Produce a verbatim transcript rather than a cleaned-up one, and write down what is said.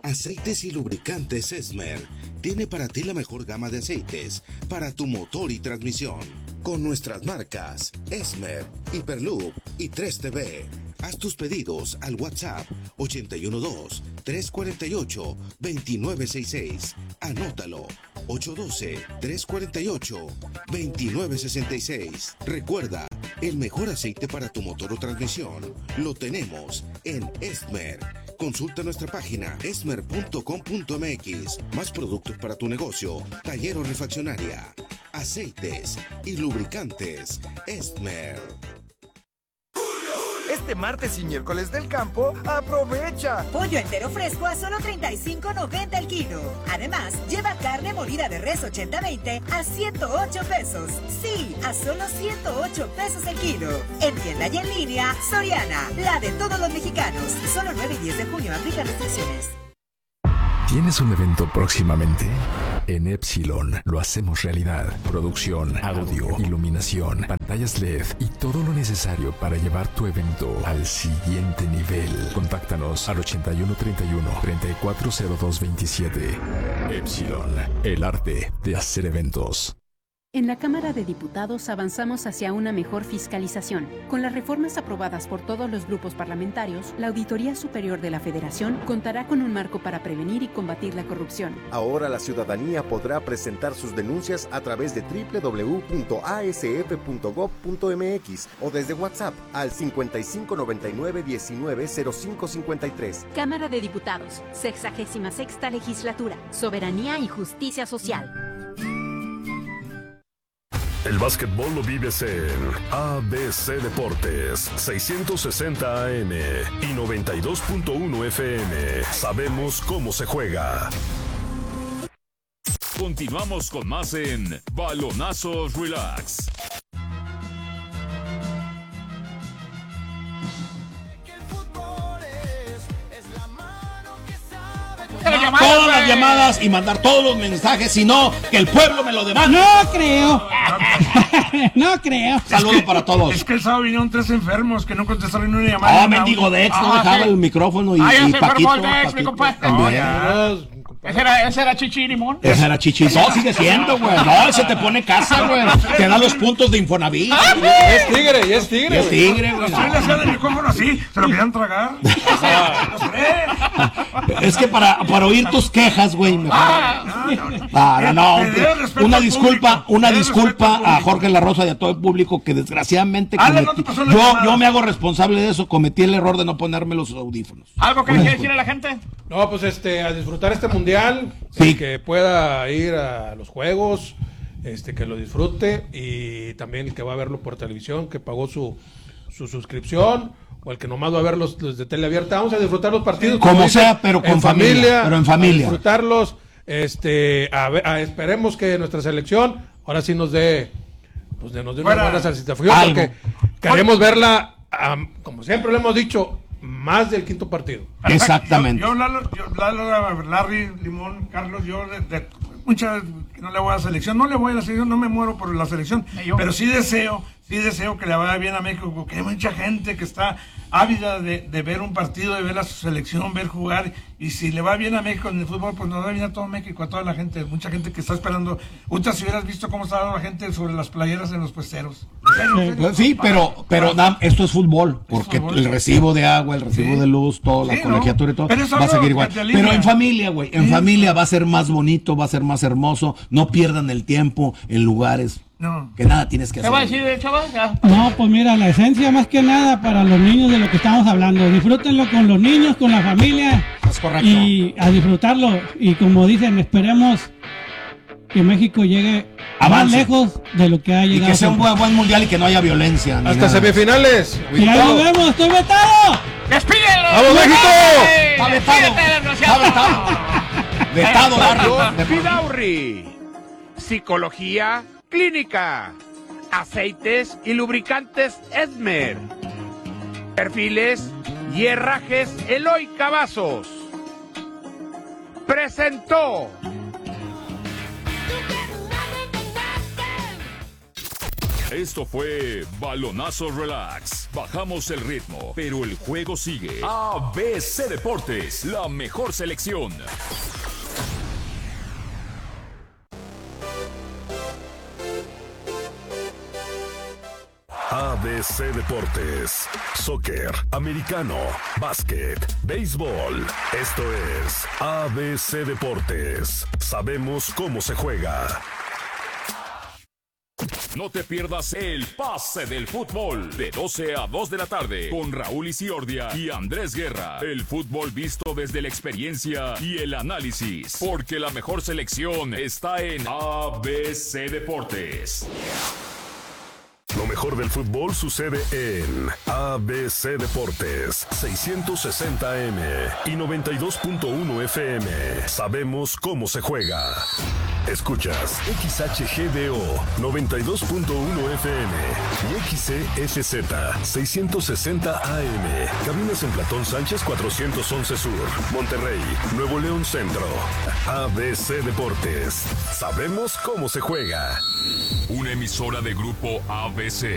Aceites y lubricantes Esmer tiene para ti la mejor gama de aceites para tu motor y transmisión. Con nuestras marcas Esmer, Hyperloop y tres T V. Haz tus pedidos al WhatsApp ochenta y uno dos, trescientos cuarenta y ocho, veintinueve sesenta y seis. Anótalo, ocho uno dos, trescientos cuarenta y ocho, veintinueve sesenta y seis. Recuerda, el mejor aceite para tu motor o transmisión lo tenemos en Esmer. Consulta nuestra página esmer punto com punto m x. Más productos para tu negocio, taller o refaccionaria. Aceites y lubricantes Esmer. Este martes y miércoles del campo, aprovecha. Pollo entero fresco a solo treinta y cinco noventa el kilo. Además, lleva carne molida de res ochenta veinte a ciento ocho pesos. Sí, a solo ciento ocho pesos el kilo. En tienda y en línea, Soriana, la de todos los mexicanos. Solo nueve y diez de junio, aplica restricciones. ¿Tienes un evento próximamente? En Epsilon lo hacemos realidad. Producción, audio, iluminación, pantallas L E D y todo lo necesario para llevar tu evento al siguiente nivel. Contáctanos al ochenta y uno treinta y uno, treinta y cuatro cero dos veintisiete. Epsilon, el arte de hacer eventos. En la Cámara de Diputados avanzamos hacia una mejor fiscalización. Con las reformas aprobadas por todos los grupos parlamentarios, la Auditoría Superior de la Federación contará con un marco para prevenir y combatir la corrupción. Ahora la ciudadanía podrá presentar sus denuncias a través de doble u doble u doble u punto a s f punto gob punto m x o desde WhatsApp al cincuenta y cinco noventa y nueve diecinueve cero cinco cincuenta y tres. Cámara de Diputados, sexagésima sexta Legislatura, Soberanía y Justicia Social. El básquetbol lo vives en A B C Deportes, seiscientos sesenta A M y noventa y dos punto uno F M. Sabemos cómo se juega. Continuamos con más en Balonazos Relax. Todas las llamadas y mandar todos los mensajes, sino que el pueblo me lo demanda. No creo. No creo. Saludos es que, para todos. Es que el sábado vinieron tres enfermos que no contestaron ni una llamada. Ah, mendigo Dex, no dejaba el micrófono y, y Paquito. Ese era, ese era Chichi Limón. Ese era Chichi. No, sigue siendo, güey. No, ese te pone casa, güey. Te da los puntos de Infonavit. Es tigre, y es tigre. Es tigre, güey. Los tres le hacían el micrófono así, se lo querían tragar. Es que para, para oír tus quejas, güey, mejor. Ah, no, no. Una disculpa, una disculpa a Jorge La Rosa y a todo el público que desgraciadamente cometí. Yo, yo me hago responsable de eso. Cometí el error de no ponerme los audífonos. ¿Algo que le quiere decir a la gente? No, pues este, a disfrutar este mundial, sí. Que pueda ir a los juegos, este, que lo disfrute y también que va a verlo por televisión, que pagó su, su suscripción, o el que nomás va a verlos los de tele abierta. Vamos a disfrutar los partidos como, como sea, pero con familia, familia, pero en familia. A disfrutarlos, este, a ver, a, esperemos que nuestra selección ahora sí nos dé, pues de, nos dé una Fuera. buena satisfacción, algo. Porque queremos verla, um, como siempre lo hemos dicho, más del quinto partido. Exactamente. Yo, yo, Lalo, yo Lalo, Larry, Limón, Carlos, yo de, de, mucha que no le voy a la selección, no le voy a la selección, no me muero por la selección, pero sí deseo, sí deseo que le vaya bien a México, porque hay mucha gente que está ávida de, de ver un partido, de ver a su selección, ver jugar, y si le va bien a México en el fútbol, pues nos va bien a todo México, a toda la gente, mucha gente que está esperando. Uta, si hubieras visto cómo estaba la gente sobre las playeras en los puesteros. Sí, pero, pero Dam, esto es fútbol, porque es fútbol. El recibo de agua, el recibo sí. de luz, toda la sí, colegiatura y todo, va a seguir igual. Pero en familia, güey, en sí. familia va a ser más bonito, va a ser más hermoso, no pierdan el tiempo en lugares no. que nada tienes que hacer. ¿Qué va a decir, chaval? No, pues mira, la esencia más que nada para los niños de lo que estamos hablando, disfrútenlo con los niños, con la familia. Es correcto. Y a disfrutarlo, y como dicen, esperemos que México llegue Avance. más lejos de lo que ha llegado. Y que sea un buen, buen mundial y que no haya violencia. Hasta nada. Semifinales. Y ahí nos vemos, estoy vetado. ¡Despídelo! ¡Vamos, México! ¡Está vetado! ¡Está vetado! ¡Vetado, Larry! Fidaurri. Psicología clínica. Aceites y lubricantes Esmer. Perfiles y herrajes Eloy Cavazos. Presentó. Esto fue Balonazo Relax. Bajamos el ritmo, pero el juego sigue. A B C Deportes, la mejor selección. A B C Deportes, soccer, americano, básquet, béisbol. Esto es A B C Deportes. Sabemos cómo se juega. No te pierdas el pase del fútbol de doce a dos de la tarde con Raúl Isiordia y Andrés Guerra. El fútbol visto desde la experiencia y el análisis, porque la mejor selección está en A B C Deportes. Lo mejor del fútbol sucede en A B C Deportes, seiscientos sesenta A M y noventa y dos punto uno F M. Sabemos cómo se juega. Escuchas X H G D O noventa y dos punto uno F M y X C F Z seiscientos sesenta A M. Cabinas en Platón Sánchez cuatrocientos once Sur, Monterrey, Nuevo León Centro. A B C Deportes. Sabemos cómo se juega. Una emisora de grupo A B C.